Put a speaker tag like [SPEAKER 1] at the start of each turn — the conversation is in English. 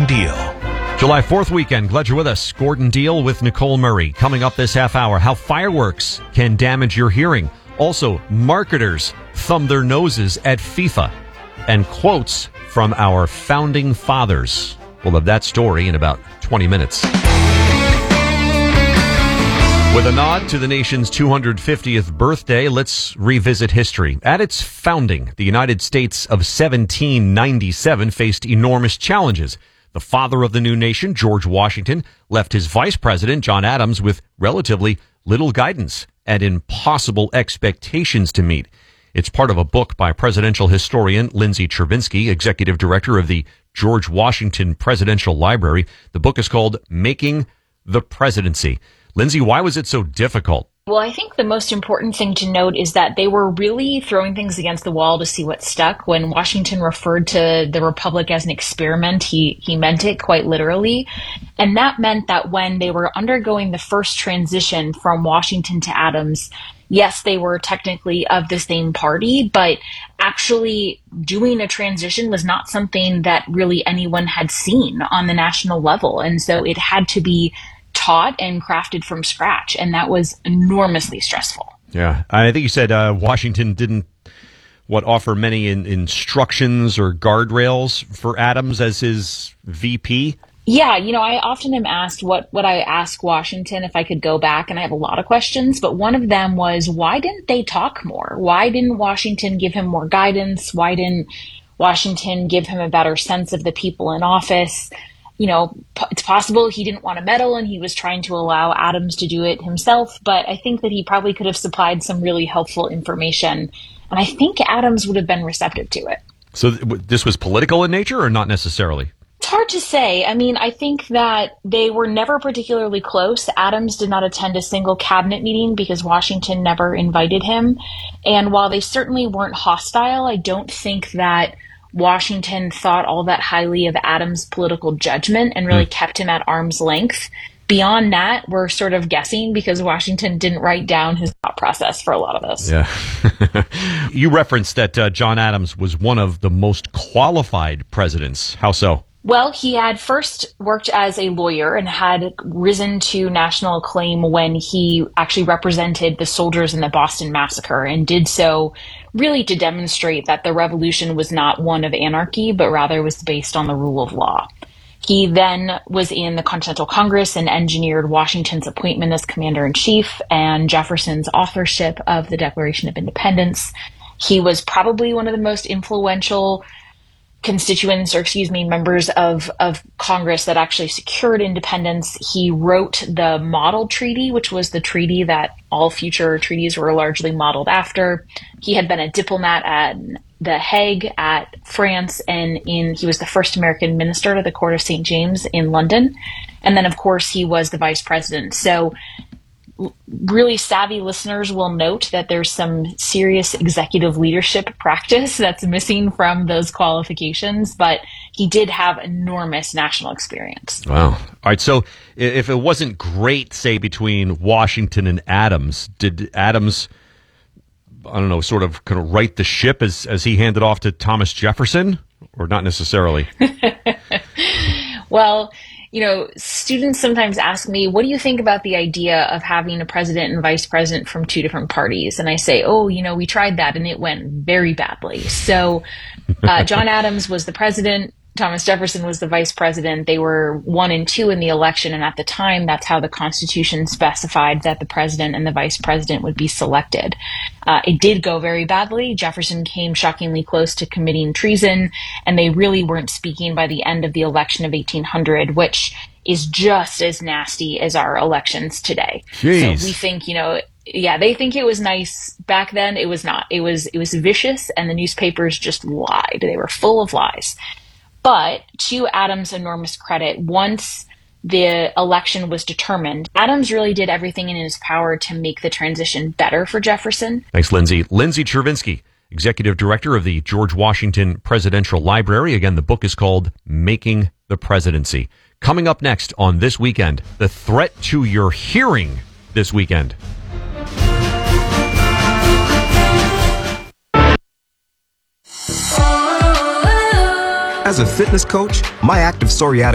[SPEAKER 1] Deal.
[SPEAKER 2] July 4th weekend. Glad you're with us. Gordon Deal with Nicole Murray. Coming up this half hour, how fireworks can damage your hearing. Also, marketers thumb their noses at FIFA. And quotes from our founding fathers. We'll have that story in about 20 minutes. With a nod to the nation's 250th birthday, let's revisit history. At its founding, the United States of 1797 faced enormous challenges. The father of the new nation, George Washington, left his vice president, John Adams, with relatively little guidance and impossible expectations to meet. It's part of a book by presidential historian Lindsay Chervinsky, executive director of the George Washington Presidential Library. The book is called Making the Presidency. Lindsay, why was it so difficult?
[SPEAKER 3] Well, I think the most important thing to note is that they were really throwing things against the wall to see what stuck. When Washington referred to the Republic as an experiment, he meant it quite literally. And that meant that when they were undergoing the first transition from Washington to Adams, yes, they were technically of the same party, but actually doing a transition was not something that really anyone had seen on the national level. And so it had to be taught and crafted from scratch, and that was enormously stressful.
[SPEAKER 2] Yeah, I think you said Washington didn't offer many instructions or guardrails for Adams as his VP.
[SPEAKER 3] Yeah, I often am asked what would I ask Washington if I could go back, and I have a lot of questions, but one of them was, why didn't they talk more? Why didn't Washington give him more guidance? Why didn't Washington give him a better sense of the people in office? It's possible he didn't want to meddle and he was trying to allow Adams to do it himself, but I think that he probably could have supplied some really helpful information, and I think Adams would have been receptive to it.
[SPEAKER 2] So this was political in nature or not necessarily?
[SPEAKER 3] It's hard to say. I mean, I think that they were never particularly close. Adams did not attend a single cabinet meeting because Washington never invited him, and while they certainly weren't hostile, I don't think that Washington thought all that highly of Adams' political judgment and really kept him at arm's length. Beyond that, we're sort of guessing because Washington didn't write down his thought process for a lot of this.
[SPEAKER 2] Yeah. You referenced that John Adams was one of the most qualified presidents. How so?
[SPEAKER 3] Well, he had first worked as a lawyer and had risen to national acclaim when he actually represented the soldiers in the Boston Massacre, and did so really to demonstrate that the revolution was not one of anarchy, but rather was based on the rule of law. He then was in the Continental Congress and engineered Washington's appointment as commander-in-chief and Jefferson's authorship of the Declaration of Independence. He was probably one of the most influential members of Congress that actually secured independence. He wrote the Model Treaty, which was the treaty that all future treaties were largely modeled after. He had been a diplomat at The Hague at France, and he was the first American minister to the Court of St. James in London. And then, of course, he was the vice president. So really savvy listeners will note that there's some serious executive leadership practice that's missing from those qualifications, but he did have enormous national experience.
[SPEAKER 2] Wow. All right. So if it wasn't great, say, between Washington and Adams, did Adams, sort of kind of right the ship as he handed off to Thomas Jefferson, or not necessarily?
[SPEAKER 3] Well, students sometimes ask me, what do you think about the idea of having a president and vice president from two different parties? And I say, we tried that and it went very badly. So John Adams was the president. Thomas Jefferson was the vice president. They were 1 and 2 in the election. And at the time, that's how the Constitution specified that the president and the vice president would be selected. It did go very badly. Jefferson came shockingly close to committing treason, and they really weren't speaking by the end of the election of 1800, which is just as nasty as our elections today.
[SPEAKER 2] Jeez.
[SPEAKER 3] So we think, they think it was nice back then. It was not. It was vicious, and the newspapers just lied. They were full of lies. But to Adams' enormous credit, once the election was determined, Adams really did everything in his power to make the transition better for Jefferson.
[SPEAKER 2] Thanks, Lindsay. Lindsay Chervinsky, executive director of the George Washington Presidential Library. Again, the book is called Making the Presidency. Coming up next on This Weekend, the threat to your hearing this weekend.
[SPEAKER 1] As a fitness coach, my active psoriatic